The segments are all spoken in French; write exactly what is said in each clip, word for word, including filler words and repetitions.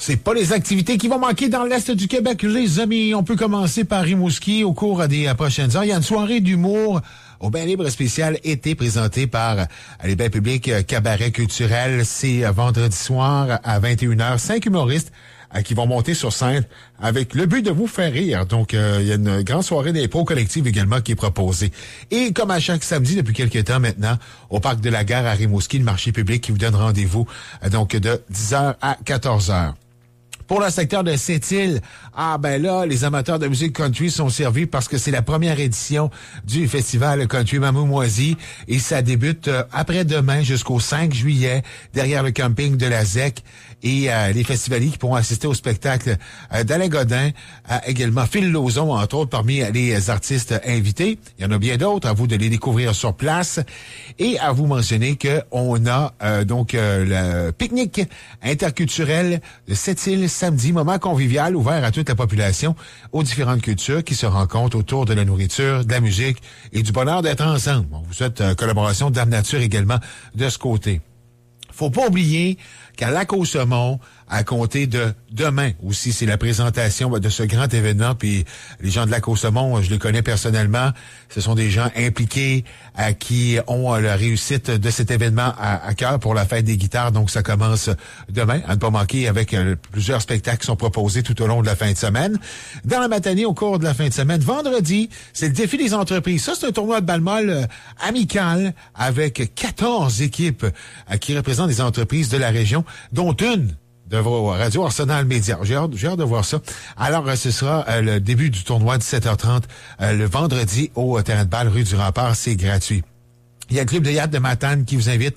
C'est pas les activités qui vont manquer dans l'Est du Québec, les amis. On peut commencer par Rimouski au cours des euh, prochaines heures. Il y a une soirée d'humour au Bain Libre spécial été présentée par euh, les bains publics euh, Cabaret culturel. C'est euh, vendredi soir à vingt et une heures. Cinq humoristes euh, qui vont monter sur scène avec le but de vous faire rire. Donc, euh, il y a une grande soirée d'impro collective également qui est proposée. Et comme à chaque samedi depuis quelques temps maintenant, au Parc de la Gare à Rimouski, le marché public qui vous donne rendez-vous euh, donc de dix heures à quatorze heures. Pour le secteur de Sept-Îles, ah ben là, les amateurs de musique country sont servis parce que c'est la première édition du festival Country Mamoumoisie et ça débute euh, après-demain jusqu'au cinq juillet derrière le camping de la Z E C et euh, les festivaliers qui pourront assister au spectacle euh, d'Alain Godin, euh, également Phil Lauzon, entre autres, parmi les artistes invités. Il y en a bien d'autres, à vous de les découvrir sur place et à vous mentionner qu'on a euh, donc euh, le pique-nique interculturel de Sept-Îles samedi, moment convivial ouvert à toute la population, aux différentes cultures qui se rencontrent autour de la nourriture, de la musique et du bonheur d'être ensemble. On vous souhaite euh, collaboration d'Âme Nature également de ce côté. Faut pas oublier qu'à Lac-aux-Saumons, à compter de demain aussi, c'est la présentation de ce grand événement. Puis les gens de Lac-aux-Saumons, je les connais personnellement. Ce sont des gens impliqués euh, qui ont euh, la réussite de cet événement à, à cœur pour la fête des guitares. Donc ça commence demain, à ne pas manquer, avec euh, plusieurs spectacles qui sont proposés tout au long de la fin de semaine. Dans la matinée, au cours de la fin de semaine, vendredi, c'est le défi des entreprises. Ça, c'est un tournoi de balle molle euh, amical avec quatorze équipes euh, qui représentent des entreprises de la région, dont une de vos Radio Arsenal Média. J'ai hâte, j'ai hâte de voir ça. Alors, euh, ce sera euh, le début du tournoi, dix-sept heures trente, euh, le vendredi au euh, terrain de balle, rue du Rempart. C'est gratuit. Il y a le club de yacht de Matane qui vous invite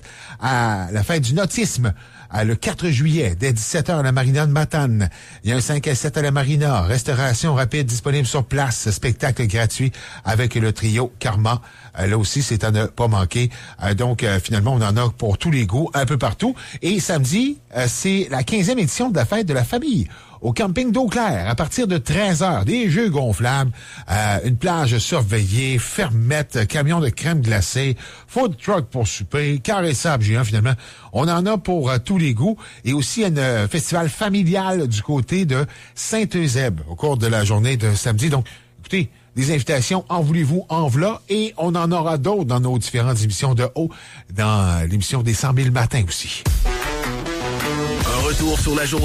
à la fête du nautisme à le quatre juillet, dès dix-sept heures à la marina de Matane. Il y a un cinq à sept à la marina. Restauration rapide disponible sur place. Spectacle gratuit avec le trio Karma. Euh, là aussi, c'est à ne pas manquer. Euh, donc, euh, finalement, on en a pour tous les goûts, un peu partout. Et samedi, euh, c'est la quinzième édition de la fête de la famille au camping d'Eau-Claire, à partir de treize heures, des jeux gonflables, euh, une plage surveillée, fermette, camion de crème glacée, food truck pour souper, carré sable géant, finalement. On en a pour euh, tous les goûts. Et aussi un euh, festival familial du côté de Saint-Eusèbe au cours de la journée de samedi. Donc, écoutez, des invitations, en voulez-vous, en v'là, et on en aura d'autres dans nos différentes émissions de haut, dans l'émission des cent mille matins aussi. Un retour sur la journée.